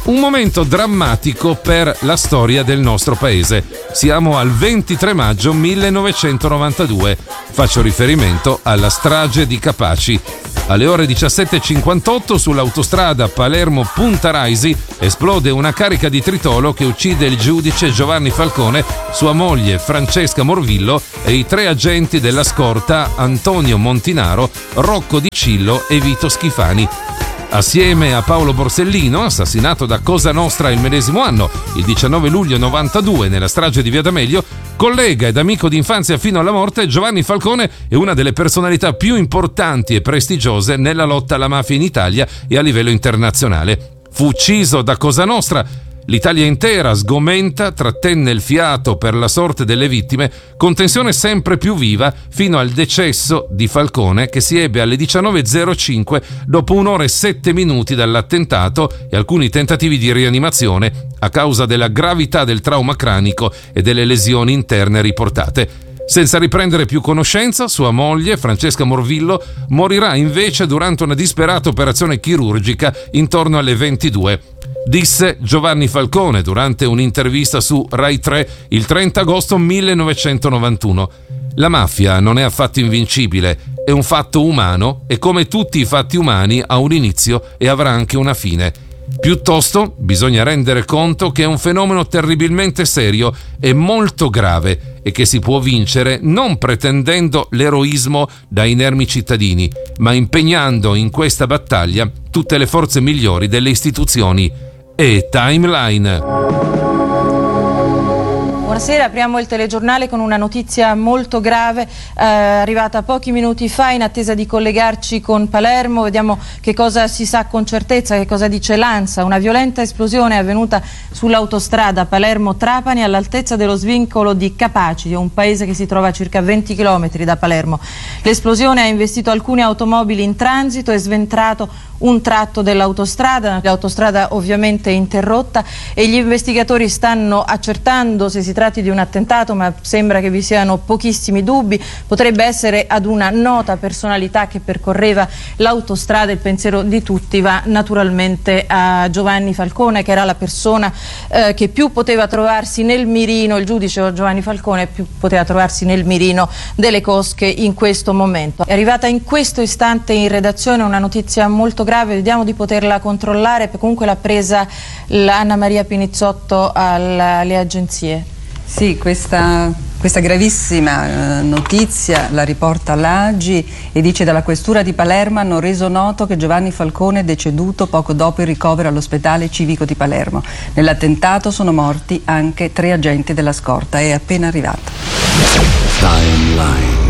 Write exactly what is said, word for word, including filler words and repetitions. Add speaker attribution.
Speaker 1: Un momento drammatico per la storia del nostro paese. Siamo al ventitré maggio millenovecentonovantadue. Faccio riferimento alla strage di Capaci. Alle ore diciassette e cinquantotto sull'autostrada Palermo-Punta Raisi esplode una carica di tritolo che uccide il giudice Giovanni Falcone, sua moglie Francesca Morvillo e i tre agenti della scorta Antonio Montinaro, Rocco Di Cillo e Vito Schifani. Assieme a Paolo Borsellino, assassinato da Cosa Nostra il medesimo anno, il diciannove luglio novantadue nella strage di Via D'Amelio, collega ed amico d'infanzia fino alla morte, Giovanni Falcone è una delle personalità più importanti e prestigiose nella lotta alla mafia in Italia e a livello internazionale. Fu ucciso da Cosa Nostra. L'Italia intera, sgomenta, trattenne il fiato per la sorte delle vittime, con tensione sempre più viva fino al decesso di Falcone, che si ebbe alle diciannove e zero cinque dopo un'ora e sette minuti dall'attentato e alcuni tentativi di rianimazione a causa della gravità del trauma cranico e delle lesioni interne riportate. Senza riprendere più conoscenza, sua moglie, Francesca Morvillo, morirà invece durante una disperata operazione chirurgica intorno alle ventidue. Disse Giovanni Falcone durante un'intervista su Rai tre il trenta agosto millenovecentonovantuno. La mafia non è affatto invincibile, è un fatto umano e come tutti i fatti umani ha un inizio e avrà anche una fine. Piuttosto bisogna rendere conto che è un fenomeno terribilmente serio e molto grave e che si può vincere non pretendendo l'eroismo da inermi cittadini, ma impegnando in questa battaglia tutte le forze migliori delle istituzioni. E Timeline.
Speaker 2: Buonasera, apriamo il telegiornale con una notizia molto grave eh, arrivata pochi minuti fa in attesa di collegarci con Palermo. Vediamo che cosa si sa con certezza, che cosa dice l'ANSA. Una violenta esplosione è avvenuta sull'autostrada Palermo-Trapani all'altezza dello svincolo di Capaci, un paese che si trova a circa venti chilometri da Palermo. L'esplosione ha investito alcune automobili in transito e sventrato un tratto dell'autostrada, l'autostrada ovviamente interrotta e gli investigatori stanno accertando se si tratti di un attentato, ma sembra che vi siano pochissimi dubbi. Potrebbe essere ad una nota personalità che percorreva l'autostrada. Il pensiero di tutti va naturalmente a Giovanni Falcone, che era la persona eh, che più poteva trovarsi nel mirino, il giudice Giovanni Falcone più poteva trovarsi nel mirino delle cosche in questo momento. È arrivata in questo istante in redazione una notizia molto grave, vediamo di poterla controllare, comunque l'ha presa Anna Maria Pinizzotto alle agenzie.
Speaker 3: Sì, questa, questa gravissima eh, notizia la riporta l'A G I e dice: dalla questura di Palermo hanno reso noto che Giovanni Falcone è deceduto poco dopo il ricovero all'ospedale civico di Palermo. Nell'attentato sono morti anche tre agenti della scorta. È appena arrivata.
Speaker 4: Timeline.